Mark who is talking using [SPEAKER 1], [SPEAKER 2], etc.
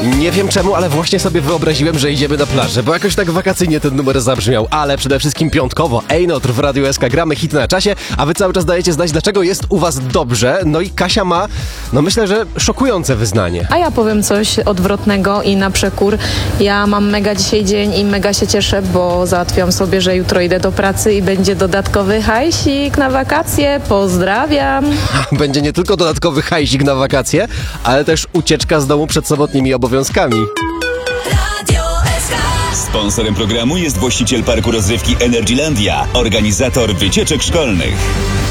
[SPEAKER 1] Nie wiem czemu, ale właśnie sobie wyobraziłem, że idziemy na plażę, bo jakoś tak wakacyjnie ten numer zabrzmiał, ale przede wszystkim piątkowo. Einotr w Radiu SK, gramy hit na czasie, a wy cały czas dajecie znać, dlaczego jest u was dobrze. No i Kasia ma, myślę, że szokujące wyznanie.
[SPEAKER 2] A ja powiem coś odwrotnego i na przekór. Ja mam mega dzisiaj dzień i mega się cieszę, bo załatwiam sobie, że jutro idę do pracy i będzie dodatkowy hajsik na wakacje. Pozdrawiam.
[SPEAKER 1] Będzie nie tylko dodatkowy hajsik na wakacje, ale też ucieczka z domu przed sobotnimi obowiązkami.
[SPEAKER 3] Sponsorem programu jest właściciel parku rozrywki Energylandia, organizator wycieczek szkolnych.